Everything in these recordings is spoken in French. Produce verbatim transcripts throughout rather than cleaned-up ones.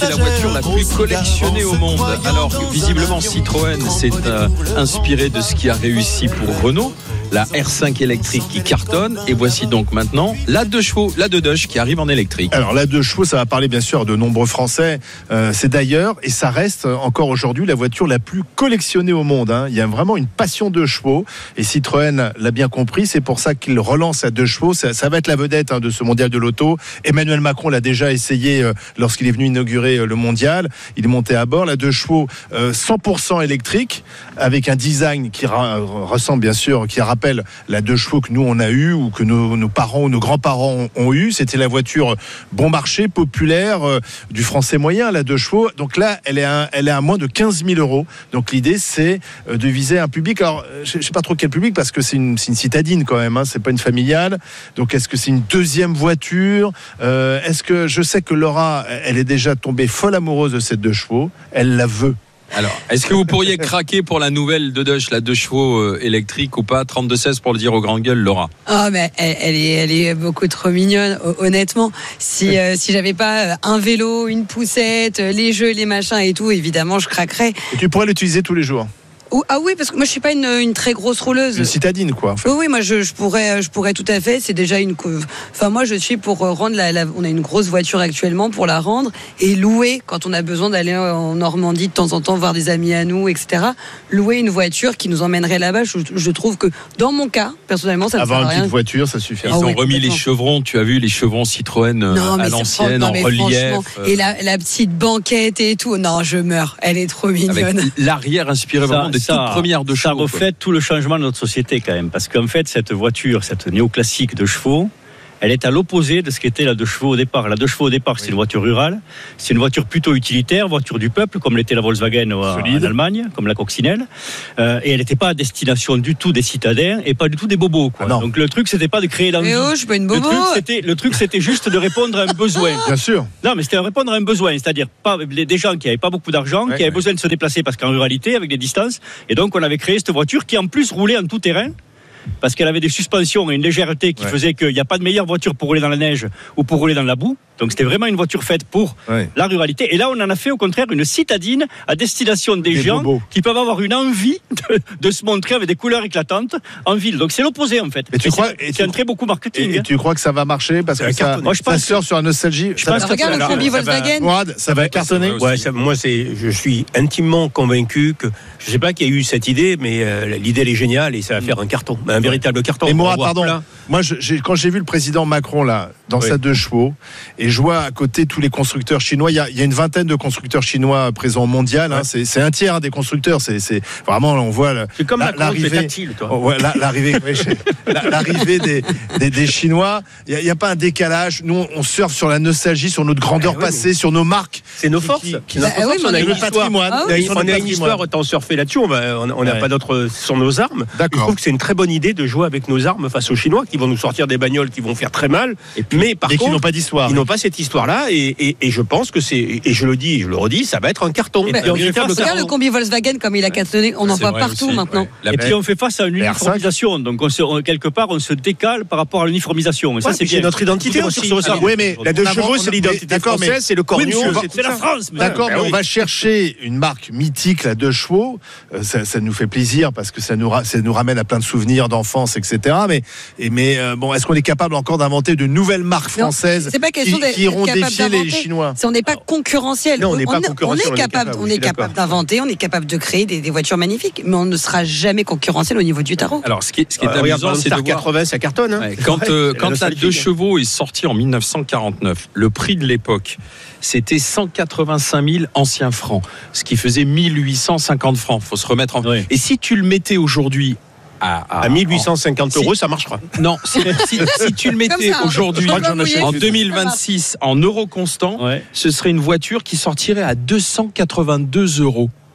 est la voiture la plus collectionnée au monde. Alors, visiblement, Citroën s'est euh, inspiré de ce qui a réussi pour Renault. La R cinq électrique qui cartonne. Et voici donc maintenant la deux chevaux, la deux Doge qui arrive en électrique. Alors la deux chevaux, ça va parler bien sûr de nombreux Français. Euh, c'est d'ailleurs, et ça reste encore aujourd'hui, la voiture la plus collectionnée au monde. Hein. Il y a vraiment une passion deux chevaux. Et Citroën l'a bien compris. C'est pour ça qu'il relance la deux chevaux. Ça, ça va être la vedette hein, de ce mondial de l'auto. Emmanuel Macron l'a déjà essayé euh, lorsqu'il est venu inaugurer euh, le mondial. Il est monté à bord. La deux chevaux euh, cent pour cent électrique, avec un design qui ra- ressemble bien sûr, qui rappelle la deux chevaux que nous on a eu ou que nos, nos parents ou nos grands-parents ont, ont eu. C'était la voiture bon marché, populaire euh, du français moyen, la deux chevaux. Donc là, elle est à, elle est à moins de quinze mille euros. Donc l'idée, c'est euh, de viser un public. Alors, je ne sais pas trop quel public parce que c'est une, c'est une citadine quand même. Hein, c'est pas une familiale. Donc, est-ce que c'est une deuxième voiture euh, Est-ce que je sais que Laura, elle est déjà tombée folle amoureuse de cette deux chevaux. Elle la veut. Alors, est-ce que vous pourriez craquer pour la nouvelle deux Doge, la deux chevaux euh, électrique ou pas? trente-deux seize pour le dire au grand gueule, Laura. Ah, mais elle, elle, est, elle est beaucoup trop mignonne, honnêtement. Si, euh, si j'avais pas un vélo, une poussette, les jeux, les machins et tout, évidemment, je craquerais. Et tu pourrais l'utiliser tous les jours. Ou, ah oui, parce que moi, je suis pas une, une très grosse rouleuse. Une citadine, quoi. En fait. Oui, oui, moi, je, je pourrais, je pourrais tout à fait. C'est déjà une. Enfin, moi, je suis pour rendre la, la. On a une grosse voiture actuellement pour la rendre et louer quand on a besoin d'aller en Normandie de temps en temps voir des amis à nous, et cetera. Louer une voiture qui nous emmènerait là-bas. Je, je trouve que dans mon cas, personnellement, ça ne sert à rien. Avoir une petite voiture, ça suffit. Ils Ah ont oui, remis les chevrons. Tu as vu les chevrons Citroën euh, non, à l'ancienne, non, en relief. Euh... Et la, la petite banquette et tout. Non, je meurs. Elle est trop mignonne. Avec l'arrière inspiré vraiment des toutes premières de Ça reflète tout le changement de notre société quand même, parce qu'en fait cette voiture, cette néoclassique de chevaux, elle est à l'opposé de ce qu'était la deux chevaux au départ. La deux chevaux au départ, c'est oui. une voiture rurale, c'est une voiture plutôt utilitaire, voiture du peuple, comme l'était la Volkswagen en Allemagne, comme la Coccinelle, euh, et elle n'était pas à destination du tout des citadins et pas du tout des bobos. Quoi. Ah Donc le truc, c'était pas de créer l'envie. Mais oh, je suis pas une bobo. Le truc, c'était, le truc, c'était juste de répondre à un besoin. Bien sûr. Non, mais c'était de répondre à un besoin, c'est-à-dire pas des gens qui n'avaient pas beaucoup d'argent, ouais, qui avaient ouais. besoin de se déplacer parce qu'en ruralité, avec des distances, et donc on avait créé cette voiture qui en plus roulait en tout terrain. Parce qu'elle avait des suspensions et une légèreté qui ouais. faisait qu'il n'y a pas de meilleure voiture pour rouler dans la neige ou pour rouler dans la boue. Donc c'était vraiment une voiture faite pour ouais. la ruralité. Et là, on en a fait au contraire une citadine à destination des, des gens bobos. Qui peuvent avoir une envie de, de se montrer avec des couleurs éclatantes en ville. Donc c'est l'opposé en fait. Et tu et crois, c'est, et c'est un très beaucoup marketing. Et, et tu crois que ça va marcher parce que ça, moi, je pense ça sort sur la nostalgie. Je pense regarde le combi Volkswagen. Mourad, ça va cartonner. Ouais, ça, moi c'est, je suis intimement convaincu que je ne sais pas qui a eu cette idée, mais euh, l'idée elle est géniale et ça va faire un carton, un véritable carton. Et Mourad, pardon. Plein. Moi, je, j'ai, quand j'ai vu le président Macron là dans oui. sa deux chevaux et je vois à côté tous les constructeurs chinois, il y a, il y a une vingtaine de constructeurs chinois présents au mondial. Ouais. Hein, c'est, c'est un tiers hein, des constructeurs. C'est, c'est vraiment, on voit la, c'est comme la, Macron, l'arrivée, c'est tactile, toi. Oh, ouais, la, l'arrivée, oui, la, l'arrivée des, des, des Chinois. Il n'y a, a pas un décalage. Nous, on surfe sur la nostalgie, sur notre grandeur ouais, passée, oui. sur nos marques. C'est nos forces. Qui, qui, bah, nos forces. Oui, on a une patrimoine. Ah, oui. On a une histoire autant surfer là-dessus. On n'a on, on ouais. pas d'autres sur nos armes. D'accord. Je trouve que c'est une très bonne idée de jouer avec nos armes face aux Chinois qui vont nous sortir des bagnoles qui vont faire très mal. Et puis, mais par mais contre, qui n'ont pas d'histoire. Ils n'ont pas cette histoire-là. Et, et, et je pense que c'est, et je le dis, je le redis, ça va être un carton. Et puis, on fait face, regarde le combi Volkswagen comme il a cartonné. On en voit partout aussi, maintenant. Ouais. Et puis on fait face à une uniformisation. Donc on se, on, quelque part, on se décale par rapport à l'uniformisation. Et ça, ouais, c'est, c'est notre identité aussi. Sur ah, oui, mais la deux chevaux, c'est l'identité française, c'est le corneau, c'est la France. D'accord, mais on va chercher une marque mythique, la deux chevaux. Ça, ça nous fait plaisir parce que ça nous, ça nous ramène à plein de souvenirs d'enfance, et cetera. Mais, et, mais euh, bon, est-ce qu'on est capable encore d'inventer de nouvelles marques françaises non, c'est pas question qui, qui iront défier les Chinois? Si on n'est pas concurrentiel, non, on, n'est on, pas concurrentiel, on est capable, on est capable d'inventer, on est capable de créer des, des voitures magnifiques, mais on ne sera jamais concurrentiel au niveau du tarot. Alors, ce qui est, ce qui est euh, amusant, c'est de voir quatre-vingts, ça cartonne. Hein. Ouais, quand euh, quand la deux chevaux est sortie en dix-neuf cent quarante-neuf, le prix de l'époque, c'était cent quatre-vingt-cinq mille anciens francs, ce qui faisait mille huit cent cinquante francs. Faut se remettre en. Oui. Et si tu le mettais aujourd'hui à, à, à mille huit cent cinquante en, euros, si, ça marchera. Non, si, si, si tu le mettais ça, aujourd'hui en deux mille vingt-six en euros constants, ouais. ce serait une voiture qui sortirait à deux cent quatre-vingt-deux euros.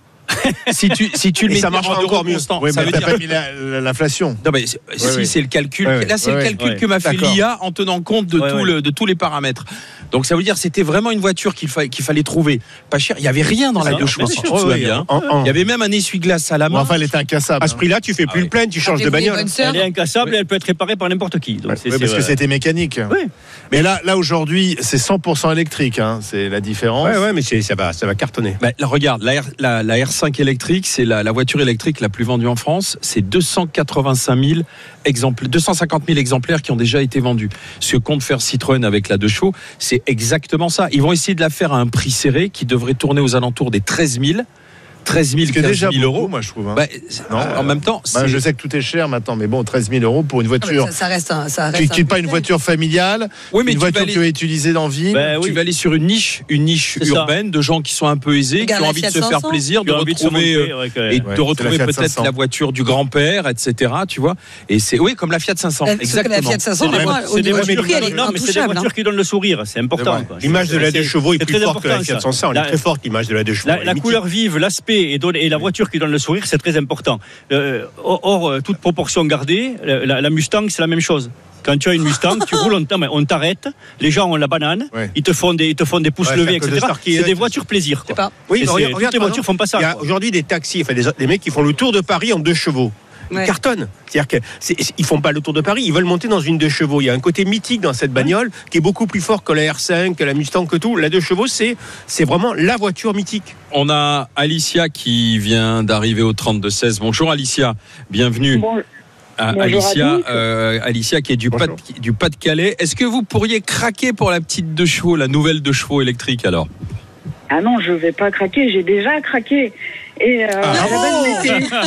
si tu si tu le mets ça marche encore mieux. Constant, oui, ça mais veut dire pas mis la, l'inflation. Non mais si ouais, si c'est le calcul. Ouais, là c'est ouais, le calcul ouais. que m'a fait l'I A en tenant compte de ouais, tout ouais. le de tous les paramètres. Donc ça veut dire c'était vraiment une voiture qu'il fallait qu'il fallait trouver pas cher. Il y avait rien dans la deux chevaux. Si tu te souviens bien. Il y avait même un essuie-glace à la main. Enfin, elle était incassable. À ce prix-là, tu fais plus le plein, tu changes de bagnole. Elle est incassable et elle peut être réparée par n'importe qui. Donc c'est parce que c'était mécanique. Mais là là aujourd'hui, c'est cent pour cent électrique. C'est la différence. Ouais ouais, mais ça va ça va cartonner. Bah, là, regarde, la, R, la, la R cinq électrique, c'est la, la voiture électrique la plus vendue en France. C'est deux cent quatre-vingt-cinq mille exemplaires, deux cent cinquante mille exemplaires qui ont déjà été vendus. Ce que compte faire Citroën avec la deux chevaux, c'est exactement ça. Ils vont essayer de la faire à un prix serré qui devrait tourner aux alentours des treize mille. treize mille, quinze mille euros, moi je trouve. Hein. Bah, non, en même temps, bah, je sais que tout est cher maintenant, mais bon, treize mille euros pour une voiture. Ça, ça reste un, ça reste qui n'est pas une voiture familiale, oui, mais une voiture aller... qui est utilisée dans ville. Bah, oui. Tu vas aller sur une niche, une niche urbaine de gens qui sont un peu aisés, Regarde, qui ont envie de se faire plaisir, de retrouver de monter, ouais, et ouais, de retrouver peut-être cinq cents. La voiture du grand-père, et cetera. Tu vois. Et c'est oui, comme la Fiat cinq cents. Exactement. La Fiat cinq cents, c'est des voitures qui donnent le sourire. C'est important. L'image de la deux chevaux est plus forte que la Fiat cinq cents. Elle est très forte, l'image de la deux chevaux. La couleur vive, l'aspect et la voiture qui donne le sourire, c'est très important. Euh, or, euh, toute proportion gardée, la, la Mustang, c'est la même chose. Quand tu as une Mustang, tu roules, on, on t'arrête, les gens ont la banane, ouais. ils, te font des, ils te font des pouces ouais, levés, et cetera. C'est des voitures plaisir. Quoi. Oui, mais regarde, toutes les voitures font pas ça. Il y a aujourd'hui des taxis, enfin, des, des mecs qui font le tour de Paris en deux chevaux. Ils ouais. cartonnent. C'est-à-dire qu'ils font pas le tour de Paris, ils veulent monter dans une deux chevaux. Il y a un côté mythique dans cette bagnole qui est beaucoup plus fort que la R cinq, que la Mustang, que tout. La deux chevaux, c'est, c'est vraiment la voiture mythique. On a Alicia qui vient d'arriver au trente-deux seize. Bonjour Alicia, bienvenue. Bon. Ah, Alicia, euh, Alicia qui est du, Pas de, du Pas-de-Calais. Est-ce que vous pourriez craquer pour la petite deux chevaux, la nouvelle deux chevaux électrique alors ? Ah non, je vais pas craquer, j'ai déjà craqué. Et euh, ah, à la base,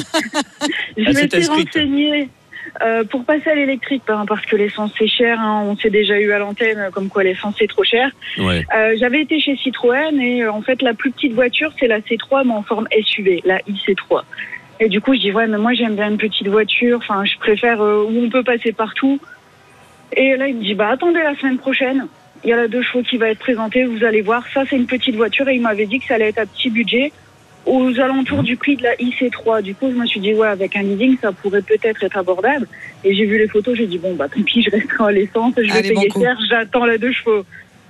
je m'étais, je m'étais renseignée euh, pour passer à l'électrique, hein, parce que l'essence c'est cher, hein, on s'est déjà eu à l'antenne comme quoi l'essence c'est trop cher. Ouais. Euh, j'avais été chez Citroën et euh, en fait la plus petite voiture c'est la C trois mais en forme S U V, la I C trois. Et du coup je dis ouais mais moi j'aime bien une petite voiture, enfin je préfère euh, où on peut passer partout. Et là il me dit bah attendez la semaine prochaine. Il y a la deux chevaux qui va être présentée, vous allez voir, ça c'est une petite voiture et il m'avait dit que ça allait être à petit budget aux alentours du prix de la I C trois. Du coup je me suis dit ouais avec un leasing ça pourrait peut-être être abordable et j'ai vu les photos, j'ai dit bon bah tant pis je resterai à l'essence, je vais Allez, payer bon cher, j'attends la deux chevaux.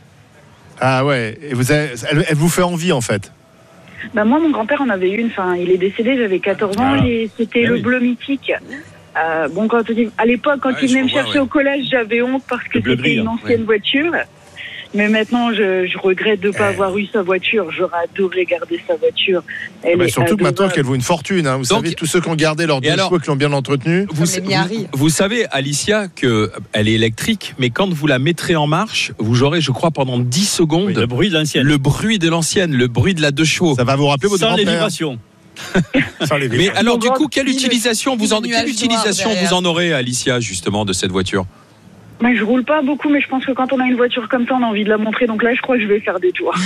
Ah ouais, et vous avez, elle, elle vous fait envie en fait? Bah moi mon grand-père en avait une, enfin il est décédé, j'avais quatorze ans ah. et c'était ah, le oui. bleu mythique. Euh, bon quand à l'époque quand ah, il venait me chercher ouais. au collège j'avais honte parce que le c'était une ancienne ouais. voiture. Mais maintenant, je, je regrette de ne pas euh... avoir eu sa voiture. J'aurais adoré garder sa voiture. Elle bah est surtout que maintenant qu'elle vaut une fortune. Hein. Vous Donc, savez, tous ceux qui ont gardé leurs deux chevaux, qui l'ont bien entretenu. Vous, vous, vous savez, Alicia, qu'elle est électrique, mais quand vous la mettrez en marche, vous aurez, je crois, pendant dix secondes, oui, le bruit de l'ancienne. Le bruit de l'ancienne, le bruit de la deux chevaux. Ça va vous rappeler votre Sans grand-père. les vibrations. Sans les vibrations. Mais alors, du coup, quelle utilisation vous en, quelle utilisation vous en aurez, Alicia, justement, de cette voiture? Bah, je roule pas beaucoup, mais je pense que quand on a une voiture comme ça, on a envie de la montrer. Donc là, je crois que je vais faire des tours.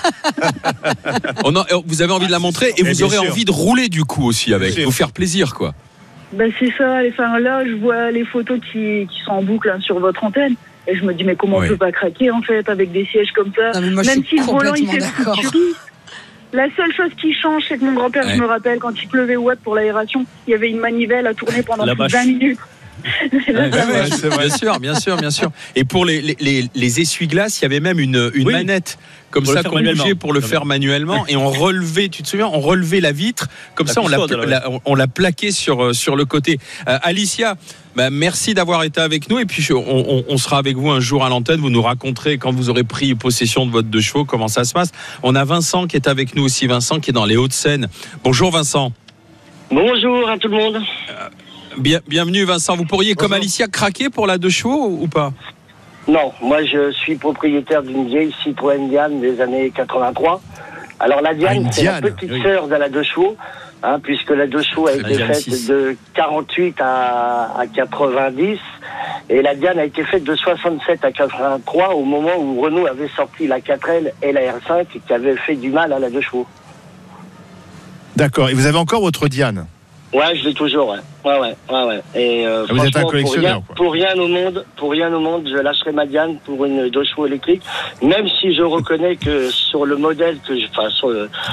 on a, vous avez envie de la montrer et, et vous aurez sûr. envie de rouler du coup aussi avec, vous faire plaisir quoi. Bah, c'est ça. Enfin, là, je vois les photos qui, qui sont en boucle hein, sur votre antenne. Et je me dis, mais comment oui. on peut pas craquer en fait avec des sièges comme ça? Non, moi, même si le volant il fait futuriste. La seule chose qui change, c'est que mon grand-père, ouais. je me rappelle, quand il pleuvait ou autre pour l'aération, il y avait une manivelle à tourner pendant plus de vingt minutes. Ouais, ouais, ouais, bien sûr, bien sûr, bien sûr. Et pour les, les, les essuie-glaces, il y avait même une, une oui. manette comme pour ça qu'on bougeait pour le faire manuellement et on relevait, tu te souviens, on relevait la vitre comme la ça, on l'a, la, on l'a plaqué sur, sur le côté. Euh, Alicia, bah, merci d'avoir été avec nous et puis on, on, on sera avec vous un jour à l'antenne. Vous nous raconterez quand vous aurez pris possession de votre deux chevaux comment ça se passe. On a Vincent qui est avec nous aussi, Vincent qui est dans les Hauts-de-Seine. Bonjour Vincent. Bonjour à tout le monde. Euh, Bien, bienvenue Vincent, vous pourriez Bonjour. Comme Alicia craquer pour la deux chevaux ou pas? Non, moi je suis propriétaire d'une vieille Citroën Diane des années quatre-vingt-trois. Alors la Diane, ah, c'est Diane. la petite oui. sœur de la deux chevaux, hein, puisque la deux chevaux a c'est été faite six. De quarante-huit à, à quatre-vingt-dix et la Diane a été faite de soixante-sept à quatre-vingt-trois au moment où Renault avait sorti la quatre L et la R cinq qui avaient fait du mal à la deux chevaux. D'accord, et vous avez encore votre Diane? Ouais, je l'ai toujours, ouais. Ouais, ouais, ouais, ouais. Et euh, vous êtes un collectionneur, pour rien, pour rien au monde, pour rien au monde, je lâcherai ma Diane pour une deux chevaux électrique, même si je reconnais que sur le modèle que je, enfin, sur le,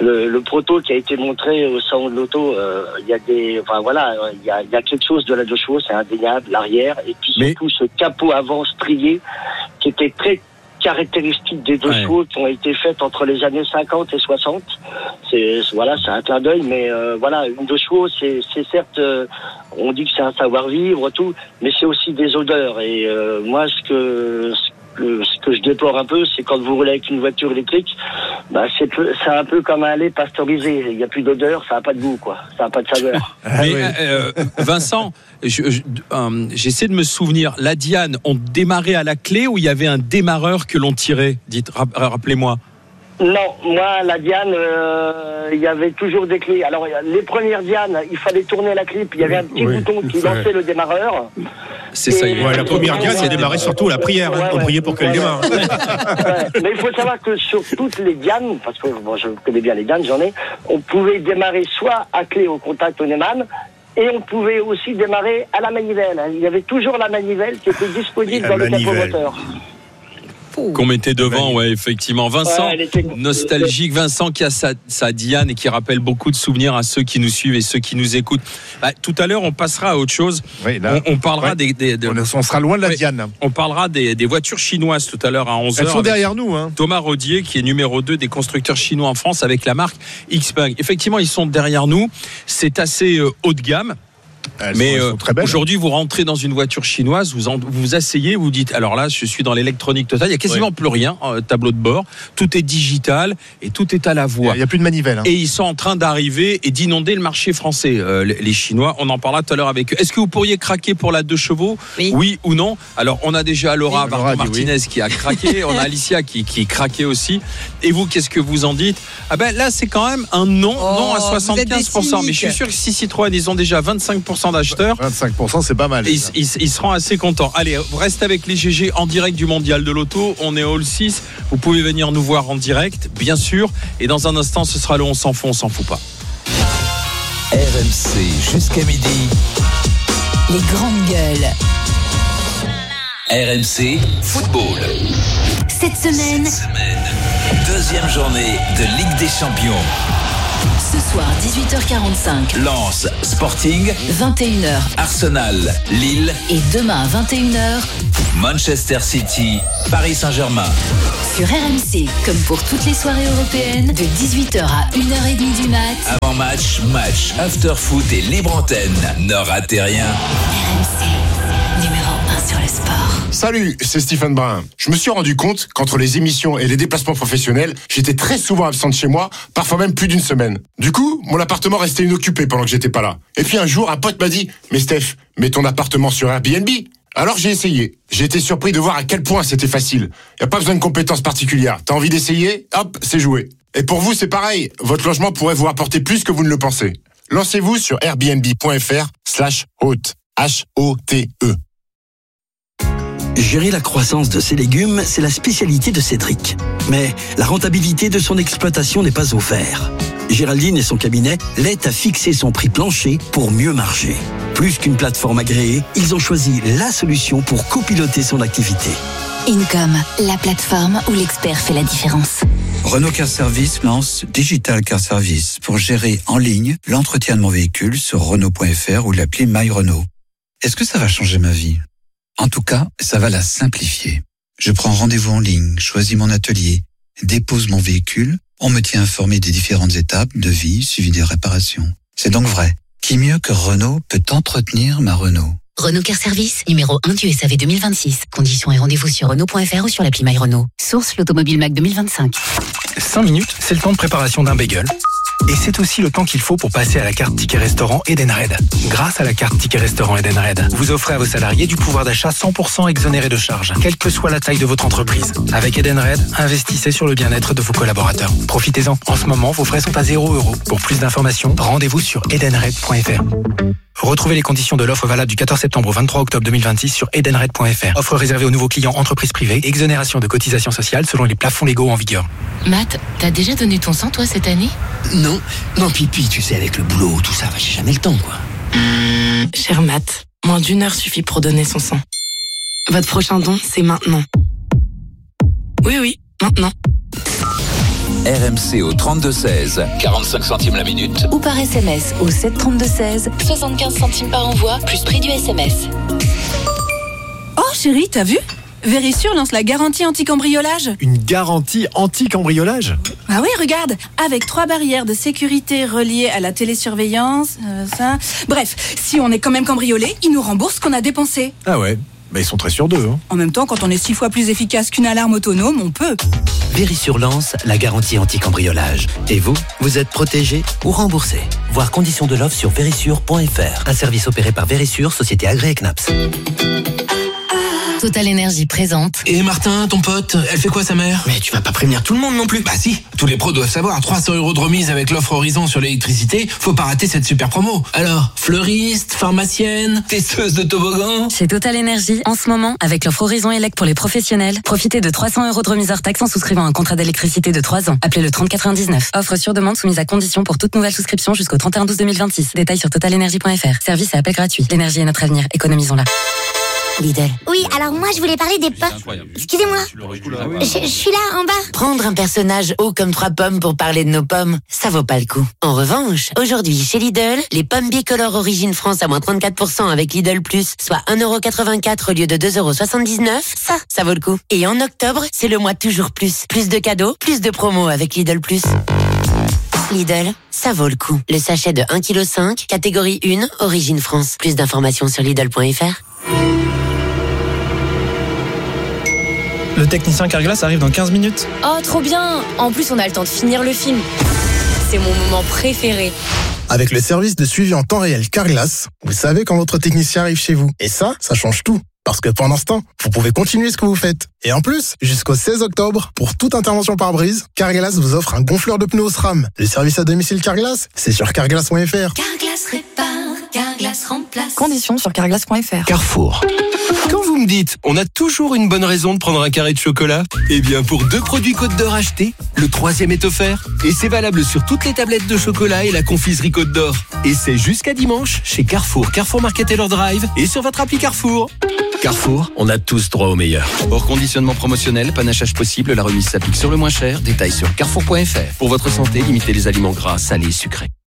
le, le proto qui a été montré au salon de l'auto, il euh, y a des, enfin voilà, il y a, y a quelque chose de la deux chevaux, c'est indéniable, l'arrière, et puis Mais... surtout ce capot avant strié qui était très caractéristiques des deux ouais. chevaux qui ont été faites entre les années cinquante et soixante. C'est, voilà, c'est un clin d'œil, mais euh, voilà, une deux chevaux, c'est, c'est certes, euh, on dit que c'est un savoir-vivre, tout, mais c'est aussi des odeurs. Et euh, moi, ce que, ce que ce que je déplore un peu, c'est quand vous roulez avec une voiture électrique, bah c'est, peu, c'est un peu comme un lait pasteurisé. Il n'y a plus d'odeur, ça n'a pas de goût, quoi. Ça n'a pas de saveur. Mais, euh, Vincent, je, je, euh, j'essaie de me souvenir, la Diane, on démarrait à la clé ou il y avait un démarreur que l'on tirait? Dites, rappelez-moi. Non, moi, la Diane, euh, il y avait toujours des clés. Alors, les premières Dianes, il fallait tourner la clé, puis il y avait un petit oui, bouton qui lançait ouais. le démarreur. C'est ça, y est. Ouais, la première Diane, elle démarrait surtout la prière. Ouais, hein. On ouais. priait pour qu'elle ouais, démarre. Ouais. Ouais. Mais il faut savoir que sur toutes les Dianes, parce que bon, je connais bien les Dianes, j'en ai, on pouvait démarrer soit à clé au contact au Neumann, et on pouvait aussi démarrer à la manivelle. Il y avait toujours la manivelle qui était disponible dans le capot moteur. Qu'on mettait devant, ouais, effectivement. Vincent, ouais, était... nostalgique, Vincent qui a sa, sa Diane et qui rappelle beaucoup de souvenirs à ceux qui nous suivent et ceux qui nous écoutent. Bah, tout à l'heure, on passera à autre chose. Oui, là, on, on parlera ouais. des, des de, on sera loin de la ouais, Diane. On parlera des, des voitures chinoises tout à l'heure à onze heures. Elles sont derrière nous. Hein. Thomas Rodier, qui est numéro deux des constructeurs chinois en France avec la marque Xpeng. Effectivement, ils sont derrière nous. C'est assez euh, haut de gamme. Elles mais sont, euh, aujourd'hui, vous rentrez dans une voiture chinoise, vous en, vous asseyez, vous dites alors là, je suis dans l'électronique totale. Il y a quasiment ouais. plus rien, euh, tableau de bord. Tout est digital et tout est à la voix. Il n'y a plus de manivelle. Hein. Et ils sont en train d'arriver et d'inonder le marché français. Euh, les Chinois, on en parlera tout à l'heure avec eux. Est-ce que vous pourriez craquer pour la deux chevaux? Oui. Oui ou non? Alors, on a déjà Laura oui, Laura Martinez oui. qui a craqué, on a Alicia qui, qui craquait aussi. Et vous, qu'est-ce que vous en dites? Ah ben là, c'est quand même un non, oh, non à soixante-quinze pour cent. Mais je suis sûr que si Citroën, ils ont déjà vingt-cinq pour cent d'acheteurs. vingt-cinq pour cent, c'est pas mal. Ils, ils, ils seront assez contents. Allez, reste avec les G G en direct du Mondial de l'Auto. On est Hall six. Vous pouvez venir nous voir en direct, bien sûr. Et dans un instant, ce sera le On s'en fout, on s'en fout pas. R M C jusqu'à midi. Les grandes gueules. R M C Football. Cette semaine, Cette semaine, deuxième journée de Ligue des Champions. Ce soir, dix-huit heures quarante-cinq. Lens, Sporting. vingt et une heures. Arsenal, Lille. Et demain, vingt et une heures. Manchester City, Paris Saint-Germain. Sur R M C, comme pour toutes les soirées européennes, de dix-huit heures à une heure trente du mat. Avant match, match, after foot et libre antenne. Ne ratez rien. R M C, numéro un sur le sport. Salut, c'est Stephen Brun. Je me suis rendu compte qu'entre les émissions et les déplacements professionnels, j'étais très souvent absent de chez moi, parfois même plus d'une semaine. Du coup, mon appartement restait inoccupé pendant que j'étais pas là. Et puis un jour, un pote m'a dit « Mais Steph, mets ton appartement sur Airbnb !» Alors j'ai essayé. J'ai été surpris de voir à quel point c'était facile. Y a pas besoin de compétences particulières. T'as envie d'essayer? Hop, c'est joué. Et pour vous, c'est pareil. Votre logement pourrait vous rapporter plus que vous ne le pensez. Lancez-vous sur airbnb.fr slash hôte. H O T E. Gérer la croissance de ses légumes, c'est la spécialité de Cédric. Mais la rentabilité de son exploitation n'est pas au vert. Géraldine et son cabinet l'aident à fixer son prix plancher pour mieux marger. Plus qu'une plateforme agréée, ils ont choisi la solution pour copiloter son activité. Income, la plateforme où l'expert fait la différence. Renault Car Service lance Digital Car Service pour gérer en ligne l'entretien de mon véhicule sur Renault point F R ou l'appli My Renault. Est-ce que ça va changer ma vie ? En tout cas, ça va la simplifier. Je prends rendez-vous en ligne, choisis mon atelier, dépose mon véhicule, on me tient informé des différentes étapes, devis, suivi des réparations. C'est donc vrai. Qui mieux que Renault peut entretenir ma Renault ? Renault Car Service, numéro un du S A V deux mille vingt-six. Conditions et rendez-vous sur Renault point F R ou sur l'appli My Renault. Source l'Automobile Mac deux mille vingt-cinq. cinq minutes, c'est le temps de préparation d'un bagel. Et c'est aussi le temps qu'il faut pour passer à la carte Ticket Restaurant Edenred. Grâce à la carte Ticket Restaurant Edenred, vous offrez à vos salariés du pouvoir d'achat cent pour cent exonéré de charges, quelle que soit la taille de votre entreprise. Avec Edenred, investissez sur le bien-être de vos collaborateurs. Profitez-en. En ce moment, vos frais sont à zéro euro. Pour plus d'informations, rendez-vous sur edenred point F R. Retrouvez les conditions de l'offre valable du quatorze septembre au vingt-trois octobre deux mille vingt-six sur edenred point F R. Offre réservée aux nouveaux clients entreprises privées. Exonération de cotisations sociales selon les plafonds légaux en vigueur. Matt, t'as déjà donné ton sang, toi, cette année ? Non, non, pipi, tu sais, avec le boulot, tout ça, j'ai jamais le temps, quoi. Mmh, cher Matt, moins d'une heure suffit pour donner son sang. Votre prochain don, c'est maintenant. Oui, oui, maintenant. R M C au trente-deux seize, quarante-cinq centimes la minute. Ou par S M S au sept trente-deux seize, soixante-quinze centimes par envoi, plus prix du S M S. Oh chérie, t'as vu ? Vérissure lance la garantie anti-cambriolage. Une garantie anti-cambriolage ? Ah oui, regarde, avec trois barrières de sécurité reliées à la télésurveillance, euh, ça... Bref, si on est quand même cambriolé, ils nous remboursent ce qu'on a dépensé. Ah ouais, bah ils sont très sûrs d'eux. Hein. En même temps, quand on est six fois plus efficace qu'une alarme autonome, on peut. Vérissure lance la garantie anti-cambriolage. Et vous, vous êtes protégé ou remboursé. Voir conditions de l'offre sur vérissure point f r. Un service opéré par Vérissure, société agréée C N A P S. Total Énergie présente. Et Martin, ton pote, elle fait quoi sa mère ? Mais tu vas pas prévenir tout le monde non plus. Bah si, tous les pros doivent savoir. trois cents euros de remise avec l'offre Horizon sur l'électricité. Faut pas rater cette super promo. Alors, fleuriste, pharmacienne, testeuse de toboggan. Chez Total Énergie, en ce moment, avec l'offre Horizon Elect pour les professionnels, profitez de trois cents euros de remise hors taxe en souscrivant un contrat d'électricité de trois ans. Appelez le trente quatre-vingt-dix-neuf. Offre sur demande soumise à condition pour toute nouvelle souscription jusqu'au trente et un douze deux mille vingt-six. Détails sur total énergie point f r. Service et appel gratuit. L'énergie est notre avenir. Économisons-la. Lidl. Oui, alors moi je voulais parler des pommes. Excusez-moi. Je, je suis là en bas. Prendre un personnage haut comme trois pommes pour parler de nos pommes, ça vaut pas le coup. En revanche, aujourd'hui chez Lidl, les pommes bicolores Origine France à moins trente-quatre pour cent avec Lidl Plus, soit un euro quatre-vingt-quatre au lieu de deux euros soixante-dix-neuf, ça, ça vaut le coup. Et en octobre, c'est le mois toujours plus. Plus de cadeaux, plus de promos avec Lidl Plus. Lidl, ça vaut le coup. Le sachet de un virgule cinq kilos, catégorie un, Origine France. Plus d'informations sur Lidl point f r. Le technicien Carglass arrive dans quinze minutes. Oh, trop bien! En plus, on a le temps de finir le film. C'est mon moment préféré. Avec le service de suivi en temps réel Carglass, vous savez quand votre technicien arrive chez vous. Et ça, ça change tout. Parce que pendant ce temps, vous pouvez continuer ce que vous faites. Et en plus, jusqu'au seize octobre, pour toute intervention par brise, Carglass vous offre un gonfleur de pneus SRAM. Le service à domicile Carglass, c'est sur carglass point f r. Carglass répare, Carglass remplace. Conditions sur carglass point f r. Carrefour. Quand vous me dites, on a toujours une bonne raison de prendre un carré de chocolat, eh bien pour deux produits Côte d'Or achetés, le troisième est offert. Et c'est valable sur toutes les tablettes de chocolat et la confiserie Côte d'Or. Et c'est jusqu'à dimanche chez Carrefour, Carrefour Market Taylor Drive et sur votre appli Carrefour. Carrefour, on a tous droit au meilleur. Hors conditionnement promotionnel, panachage possible, la remise s'applique sur le moins cher. Détails sur carrefour point f r. Pour votre santé, limitez les aliments gras, salés, sucrés.